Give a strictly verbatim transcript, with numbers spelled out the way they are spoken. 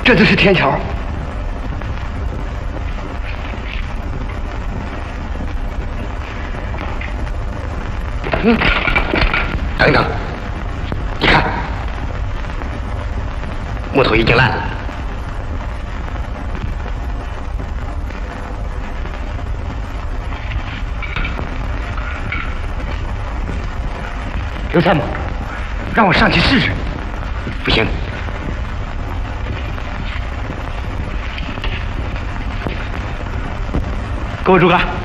这就是天桥。嗯，等一等，你看，木头已经烂了。刘参谋，让我上去试试。不行。 给我住岗。